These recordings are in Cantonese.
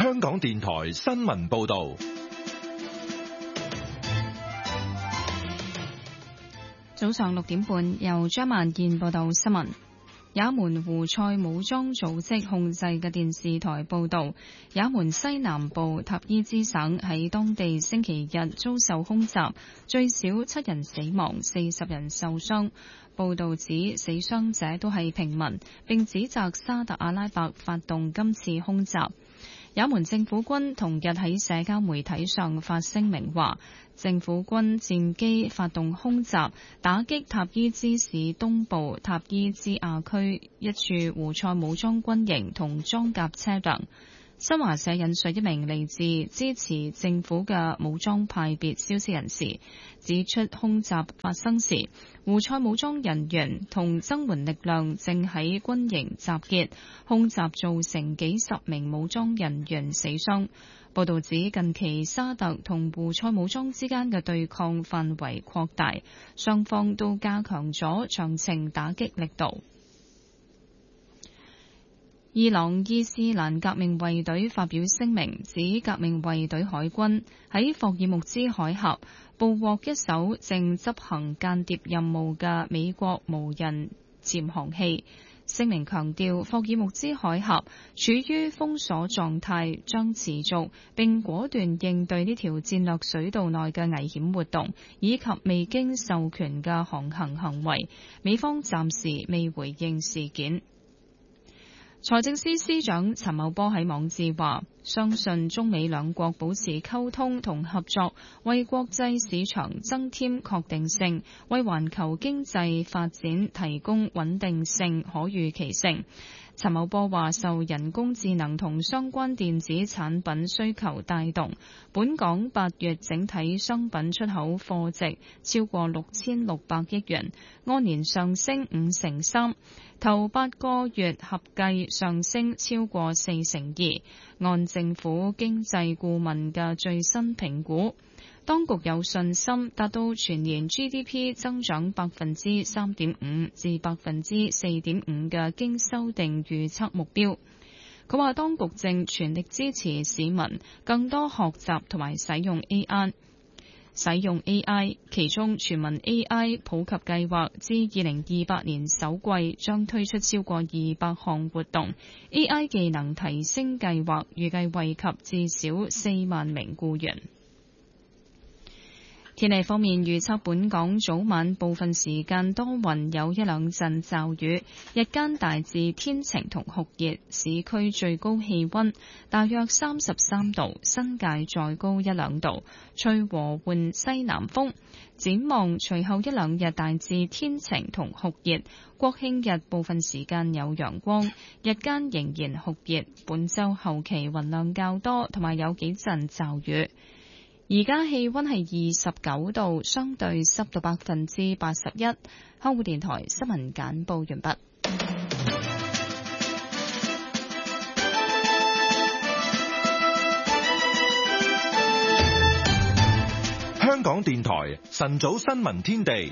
香港電台新聞報道。 早上6點半，由張萬燕報道新聞。也門胡塞武裝組織控制嘅電視台報道，也門西南部塔伊茲省喺當地星期日遭受空襲，最少7人死亡，40人受傷。報道指死傷者都係平民，並指責沙特阿拉伯發動今次空襲。也門政府軍同日喺社交媒體上發聲明話，政府軍戰機發動空襲，打擊塔伊茲市東部塔伊茲亞區一處胡塞武裝軍營同裝甲車輛。新華社引述一名嚟自支持政府嘅武裝派別消息人士指出，空襲發生時，胡塞武裝人員同增援力量正喺軍營集結，空襲造成幾十名武裝人員死傷。報道指，近期沙特同胡塞武裝之間嘅對抗範圍擴大，雙方都加強咗長程打擊力度。伊朗伊斯蘭革命衛隊發表聲明，指革命衛隊海軍喺霍爾木茲海峽捕獲一艘正執行間諜任務嘅美國無人潛航器。聲明強調，霍爾木茲海峽處於封鎖狀態，將持續並果斷應對呢條戰略水道內嘅危險活動，以及未經授權嘅航行行為。美方暫時未回應事件。財政司司長陳茂波喺網誌話，相信中美兩國保持溝通同合作，為國際市場增添確定性，為環球經濟發展提供穩定性、可預期性。陳茂波話，受人工智能同相關電子產品需求帶動，本港8月整體商品出口貨值超過6600億元，按年上升53%，頭8個月合計上升超過42%。按政府經濟顧問嘅最新評估，當局有信心達到全年 GDP 增長3.5%至4.5% 嘅經修訂預測目標。佢話當局正全力支持市民更多學習同埋使用 AI，其中全民 AI 普及計劃至2028年首季將推出超過200項活動。AI 技能提升計劃預計惠及至少4萬名僱員。天氣方面預測，本港早晚部分時間多雲，有一兩陣驟雨，日間大致天晴同酷熱，市區最高氣溫大約33度，新界再高一兩度，吹和緩西南風。展望隨後一兩日大致天晴同酷熱，國慶日部分時間有陽光，日間仍然酷熱，本周後期雲量較多，同埋有幾陣驟雨。而家氣溫係29度，相對濕度81%。香港電台新聞簡報完畢。 香港電台晨早新聞天地。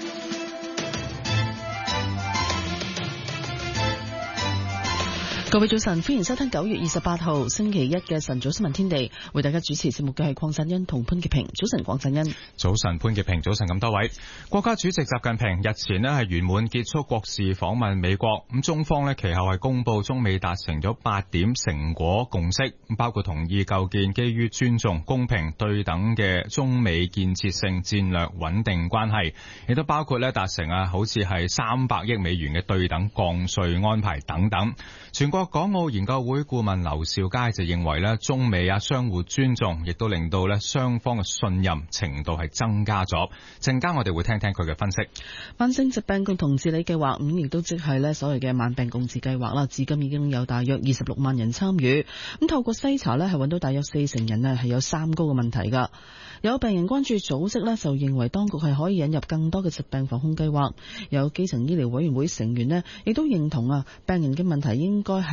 各位早晨，歡迎收聽9月28號星期一嘅晨早新聞天地，為大家主持節目嘅係鄺振恩同潘潔平。早晨，鄺振恩。 早晨，潘潔平。早晨咁多位。國家主席習近平日前咧係圓滿結束國事訪問美國，咁中方咧其後係公布中美達成咗8點成果共識，包括同意構建基於尊重、公平、對等嘅中美建設性戰略穩定關係，亦都包括咧達成好似係300億美元嘅對等降稅安排等等。全國港澳研究會顧問劉兆佳就認為咧，中美相互尊重，亦都令到咧雙方嘅信任程度係增加咗。陣間我哋會聽聽佢嘅分析。 慢性疾病共同治理計劃亦都即係咧所謂嘅慢病共治計劃啦，至今已經有大約26萬人參與。咁透過篩查咧係揾到大約40人係有三高嘅問題㗎。有病人關注組織咧就認為當局係可以引入更多嘅疾病防控計劃。有基層醫療委員會成員咧亦都認同病人嘅問題應該係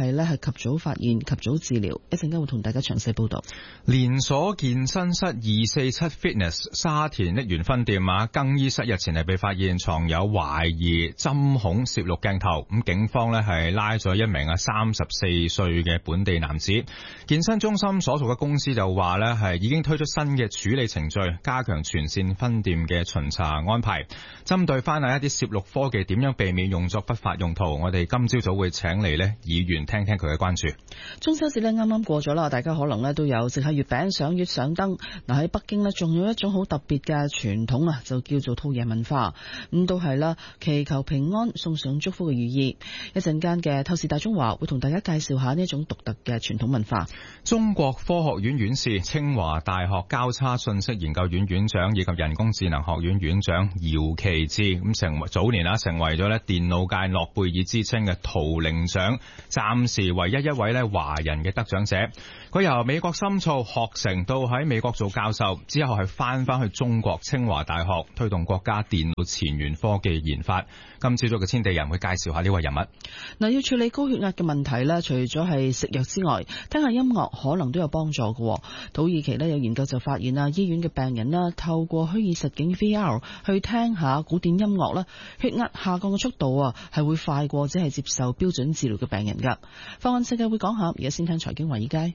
係呢係及早發現、及早治療。一陣間會同大家詳細報道。 連鎖健身室247 Fitness 沙田瀝源分店更衣室日前係被發現藏有懷疑針孔攝錄鏡頭，咁警方呢係拉咗一名34歲嘅本地男子。健身中心所屬嘅公司就話呢係已經推出新嘅處理程序，加強全線分店嘅巡查安排，針對翻一啲攝錄科技點樣避免用作不法用途。我哋今朝早會請嚟呢議員聽聽佢嘅關注。 中秋節呢啱啱過咗啦，大家可能呢都有食下月餅、賞月、賞燈。喺北京呢仲有一種好特別嘅傳統就叫做兔爺文化，咁都係啦，祈求平安、送上祝福嘅寓意。一陣間嘅透視大中華會同大家介紹下呢一種獨特嘅傳統文化。 中國科學院院士、清華大學交叉信息研究院院長以及人工智能學院院長姚其智，咁早年成為咗電腦界諾貝爾之稱嘅圖靈獎暫時唯一一位華人嘅得獎者。佢由美國深造學成到喺美國做教授，之後係翻去中國清華大學推動國家電腦前沿科技研發。今朝早嘅天地人會介紹下呢位人物。 要處理高血壓嘅問題除咗係食藥之外，聽下音樂可能都有幫助嘅。土耳其有研究就發現醫院嘅病人透過虛擬實境 VR 去聽下古典音樂血壓下降嘅速度係會快過只係接受標準治療嘅病人噶。放眼世界會講下，而家先聽財經華爾街。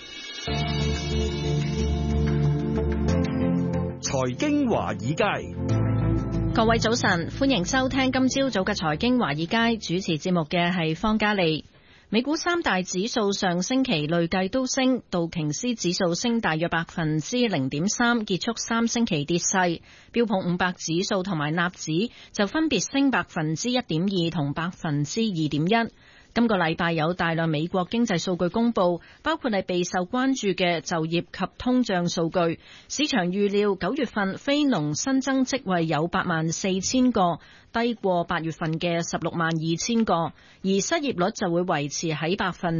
財經華爾街， 各位早晨，歡迎收聽今朝早嘅財經華爾街，主持節目嘅係方嘉利。美股三大指數上星期累計都升，道瓊斯指數升大約0.3%，結束3星期跌勢。標普500指數同埋納指就分別升1.2%同2.1%。今個禮拜有大量美國經濟數據公布，包括係備受關注嘅就業及通脹數據。市場預料9月份非農新增職位有84,000個，低過8月份嘅162,000個，而失業率就會維持喺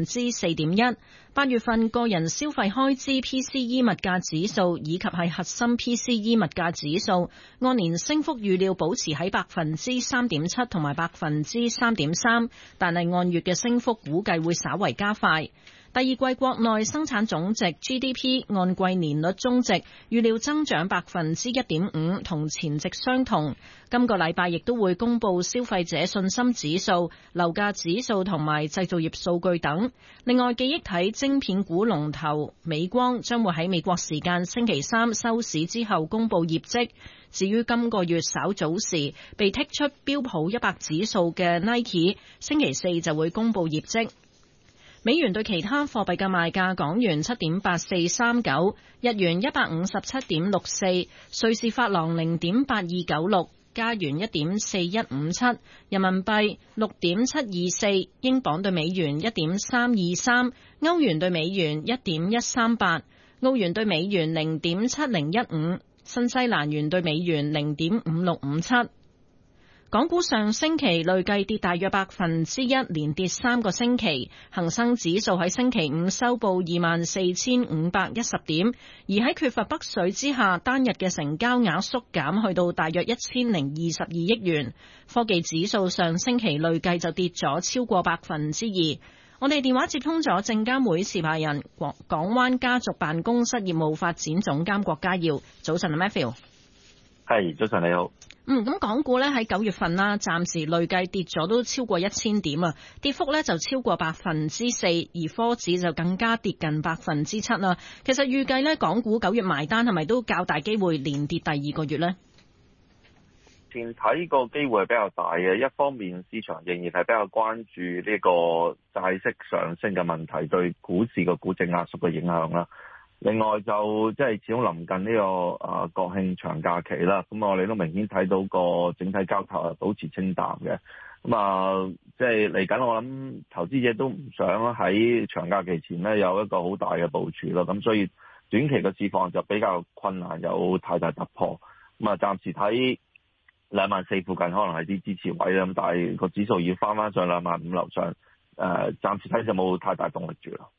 4.1%。8月份個人消費開支 PCE 物價指數以及係核心 PCE 物價指數按年升幅預料保持喺3.7%同埋3.3%，但係按月嘅升幅估計會稍為加快。第二季國內生產總值 GDP 按季年率終值預料增長1.5%，同前值相同。今個禮拜亦都會公布消費者信心指數、樓價指數同埋製造業數據等。另外，記憶體晶片股龍頭美光將會喺美國時間星期三收市之後公布業績。至於今個月稍早時被剔出標普100指數嘅 Nike， 星期四就會公布業績。美元對其他貨幣嘅賣價：港元7.8439，日元157.64，瑞士法郎0.8296，加元1.4157，人民幣6.724，英鎊對美元1.323，歐元對美元1.138，澳元對美元0.7015，新西蘭元對美元0.5657。港股上星期累計跌大約1%，連跌3個星期。恒生指數喺星期五收報24,510點，而喺缺乏北水之下，單日嘅成交額縮減去到大約1,022億元。科技指數上星期累計就跌咗超過2%。我哋電話接通咗證監會持牌人港灣家族辦公室業務發展總監郭家耀。早晨 Matthew。 係，早晨你好。 咁港股咧喺9月份啦，暫時累計跌咗都超過1000點啊，跌幅咧就超過4%，而科指就更加跌近7%啦。其實預計咧，港股9月埋單係咪都較大機會連跌第二個月呢？ 前睇個機會係比較大嘅，一方面市場仍然係比較關注呢個債息上升嘅問題對股市個估值壓縮嘅影響啦。另外就即係始終臨近呢個國慶長假期啦，咁我哋都明顯睇到個整體交投係保持清淡嘅。咁即係嚟緊，我諗投資者都唔想喺長假期前咧有一個好大嘅部署咯。咁所以短期嘅市況就比較困難有太大突破。暫時睇24,000附近可能係啲支持位啦。咁但係個指數要翻上25,000樓上，暫時睇就冇太大動力住啦。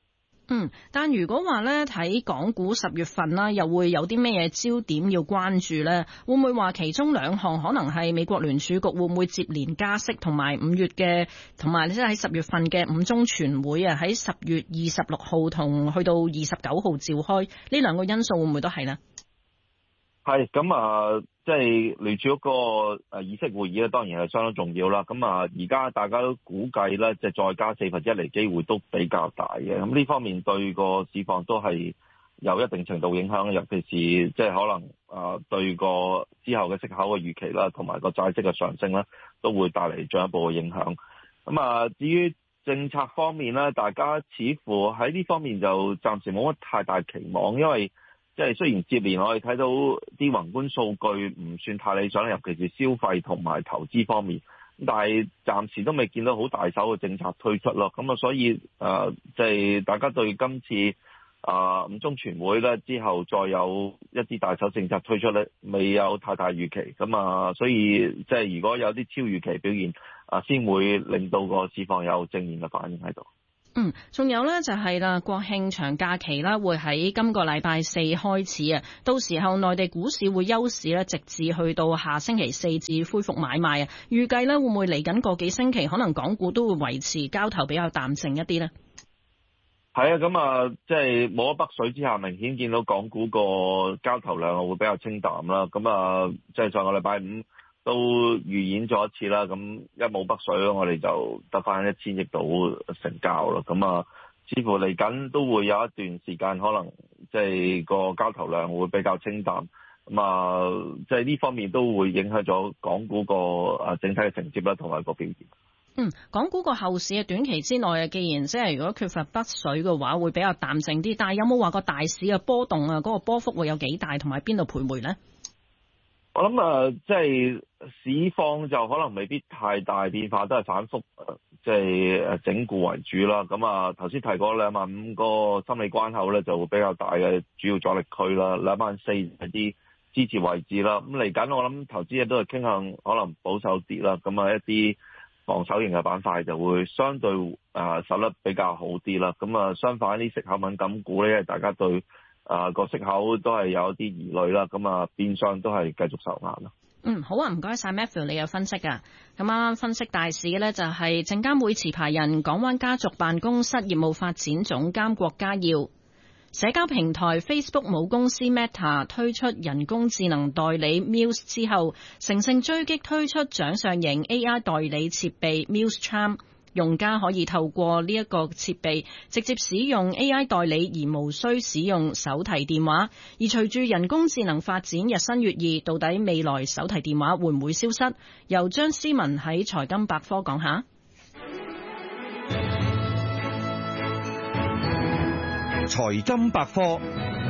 但如果話咧睇港股10月份啦，又會有啲咩嘢焦點要關注呢？會唔會話其中2項可能係美國聯儲局會唔會接連加息，同埋5月嘅，同埋即係喺10月份嘅5中全會啊，喺10月26號同去到29號召開，呢2個因素會唔會都係呢？ 係咁啊，即係聯儲局個議息會議咧，當然係相當重要啦。咁啊，而家大家都估計咧，即係再加1/4嚟機會都比較大嘅。咁呢方面對個市況都係有一定程度影響，尤其是即係可能對個之後嘅息口嘅預期啦，同埋個債息嘅上升啦，都會帶嚟進一步嘅影響。咁啊，至於政策方面咧，大家似乎喺呢方面就暫時冇乜太大期望，因為即係雖然接連我哋睇到啲宏觀數據唔算太理想，尤其是消費同埋投資方面，但係暫時都未見到好大手嘅政策推出咯。咁啊，所以即係大家對今次5中全會咧之後再有一啲大手政策推出咧，未有太大預期。咁啊，所以即係如果有啲超預期表現先會令到個市況有正面嘅反應喺度。 仲有呢，就係啦，國慶長假期啦，會喺今個禮拜4開始啊，到時候內地股市會休市咧，直至去到下星期4至恢復買賣啊。預計呢會唔會嚟緊個幾星期，可能港股都會維持交投比較淡靜一啲呢？ 係啊，咁啊，即係冇咗北水之下，明顯見到港股個交投量會比較清淡啦。咁啊，即係上個禮拜5都預演咗一次啦，咁一冇北水，我哋就得翻1000億度成交啦。咁啊，似乎嚟緊都會有一段時間，可能即係個交投量會比較清淡。咁啊，即係呢方面都會影響咗港股個整體嘅承接啦，同埋個表現。 港股個後市嘅短期之內啊，既然即係如果缺乏北水嘅話，會比較淡靜啲。但係有冇話個大市嘅波動啊？嗰個波幅會有幾大，同埋邊度徘徊呢？ 我諗即係市況就可能未必太大變化，都係反覆即係整固為主啦。咁啊，頭先提過25000個心理關口咧，就會比較大嘅主要阻力區啦。24000係啲支持位置啦。咁嚟緊我諗投資者都係傾向可能保守啲啦。咁啊，一啲防守型嘅板塊就會相對守得比較好啲啦。咁啊，相反啲息口敏感股咧，大家對個息口都係有一啲疑慮啦，咁啊變相都係繼續受壓啦。 好啊，唔該晒 Matthew， 你有分析啊。咁啱啱分析大市嘅呢，就係證監會持牌人港灣家族辦公室業務發展總監郭家耀。社交平台 Facebook 母公司 Meta 推出人工智能代理 Muse 之後，乘勝追擊推出掌上型 AI 代理設備 Muse Charm。用家可以透過呢一個設備直接使用 AI 代理，而無需使用手提電話。而隨住人工智能發展日新月異，到底未來手提電話會唔會消失？由張思文喺財金百科講下。 財金百科。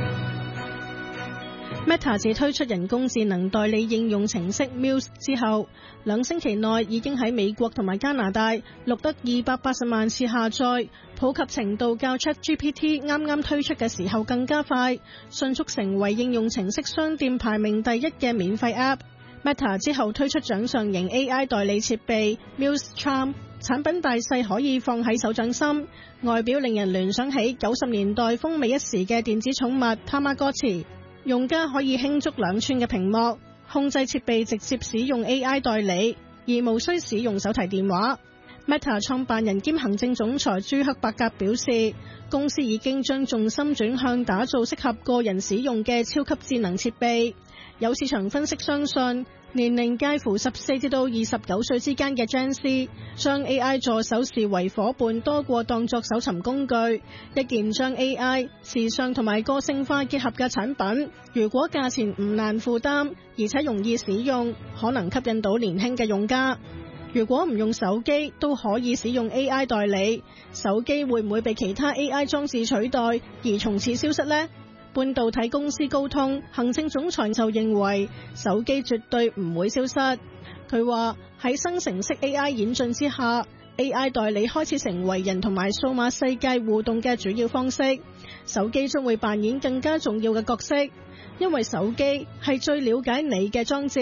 Meta 自推出人工智能代理應用程式 Muse 之後，2星期內已經喺美國同埋加拿大錄得280萬次下載，普及程度較 ChatGPT 啱啱推出嘅時候更加快，迅速成為應用程式商店排名第1嘅免費 App。Meta 之後推出掌上型 AI 代理設備 Muse Charm， 產品大細可以放喺手掌心，外表令人聯想起90年代風靡一時嘅電子寵物 Tamagotchi。用家可以輕觸2寸嘅屏幕，控制設備直接使用 AI 代理，而無需使用手提電話。Meta 創辦人兼行政總裁朱克伯格表示，公司已經將重心轉向打造適合個人使用嘅超級智能設備。有市場分析相信，年齡介乎14至到29歲之間嘅 Gen Z 將 AI 助手視為夥伴多過當作搜尋工具。一件將 AI、時尚同埋個性化結合嘅產品，如果價錢唔難負擔，而且容易使用，可能吸引到年輕嘅用家。如果唔用手機都可以使用 AI 代理，手機會唔會被其他 AI 裝置取代而從此消失呢？半導體公司高通行政總裁就認為手機絕對唔會消失。佢話喺生成式 AI 演進之下， AI 代理開始成為人同埋數碼世界互動嘅主要方式，手機將會扮演更加重要嘅角色，因為手機係最了解你嘅裝置。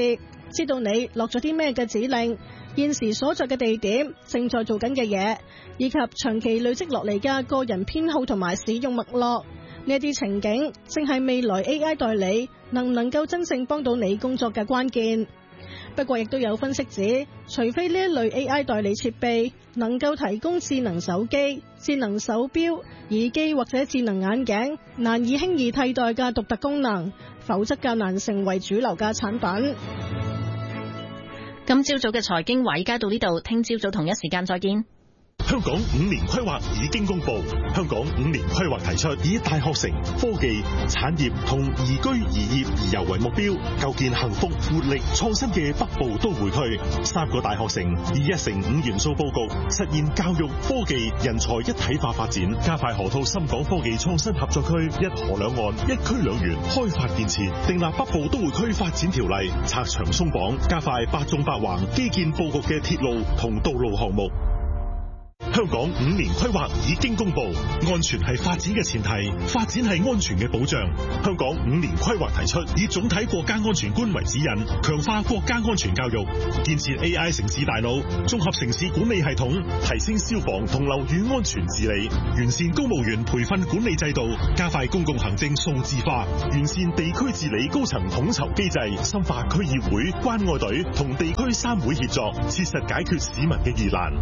知道你落咗啲咩嘅指令，現時所在嘅地點，正在做緊嘅嘢，以及長期累積落嚟嘅個人編號同埋使用脈絡。呢啲情景正係未來 AI 代理能唔能夠真正幫到你工作嘅關鍵。不過亦都有分析指，除非呢一類 AI 代理設備能夠提供智能手機、智能手錶、耳機或者智能眼鏡難以輕易替代嘅獨特功能，否則較難成為主流嘅產品。 今朝早嘅財經華爾街到呢度，聽朝早同一時間再見。 香港5年規劃已經公布，香港5年規劃提出以大學城、科技、產業同宜居宜業宜遊為目標，構建幸福、活力、創新嘅北部都會區。3個大學城以1城5元素佈局，實現教育、科技、人才一體化發展，加快河套深港科技創新合作區，一河兩岸、一區兩園開發建設，訂立北部都會區發展條例，拆牆鬆綁，加快八縱八橫基建佈局嘅鐵路同道路項目。香港5年規劃已經公布，安全係發展嘅前提，發展係安全嘅保障。香港5年規劃提出，以總體國家安全觀為指引，強化國家安全教育，建設 AI 城市大腦，綜合城市管理系統，提升消防同樓宇安全治理，完善公務員培訓管理制度，加快公共行政數字化，完善地區治理高層統籌機制，深化區議會、關愛隊同地區3會協作，切實解決市民嘅疑難。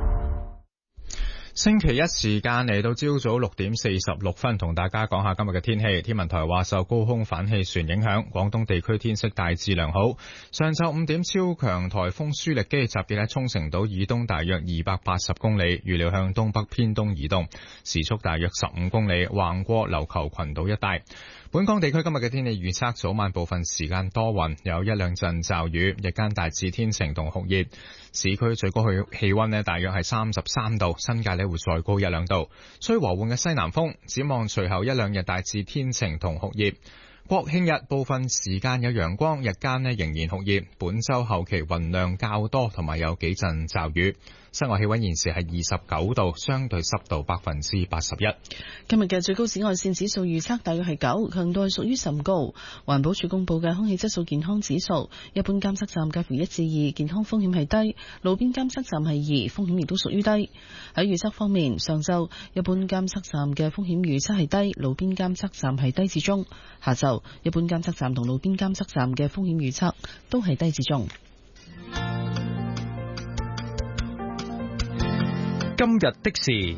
星期一時間嚟到朝早6點46分，同大家講下今日嘅天氣。天文台話受高空反氣旋影響，廣東地區天色大致良好。上晝5點，超強颱風舒力基集結喺沖繩島以東大約280公里，預料向東北偏東移動，時速大約15公里，橫過琉球群島一帶。本港地區今日嘅天氣預測，早晚部分時間多雲，有一兩陣驟雨，日間大致天晴同酷熱。市區最高氣溫呢大約係33度，新界呢會再高1-2度，吹和緩嘅西南風。展望隨後一兩日大致天晴同酷熱。國慶日部分時間有陽光，日間呢仍然酷熱。本週後期雲量較多，同埋有幾陣驟雨。室外氣溫現時係29度，相對濕度81%。 今日嘅最高紫外線指數預測大約係9，強度係屬於甚高。環保署公布嘅空氣質素健康指數，一般監測站介乎1至2，健康風險係低；路邊監測站係2，風險亦都屬於低。喺預測方面，上晝一般監測站嘅風險預測係低，路邊監測站係低至中；下晝一般監測站同路邊監測站嘅風險預測都係低至中。 今日的事，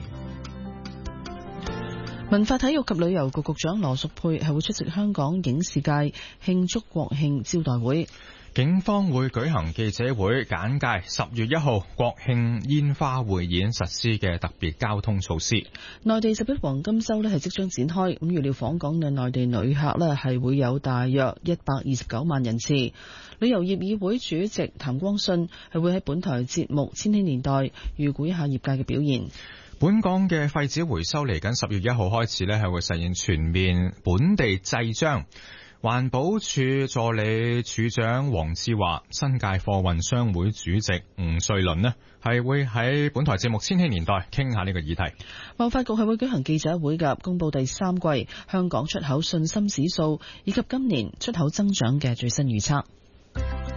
文化體育及旅遊局局長羅淑佩係會出席香港影視界慶祝國慶招待會。 警方會舉行記者會，簡介10月1號國慶煙花匯演實施嘅特別交通措施。 內地11黃金週係即將展開，咁預料訪港嘅內地旅客係會有大約129萬人次。旅遊業議會主席譚光信係會喺本台節目《千禧年代》預估一下業界嘅表現。 本港嘅廢紙回收嚟緊10月1號開始係會實現全面本地製漿。環保署助理署長黃志華、新界貨運商會主席吳瑞麟係會喺本台節目《千禧年代》傾下呢個議題。 貿發局係會舉行記者會嘅，公布第3季香港出口信心指數以及今年出口增長嘅最新預測。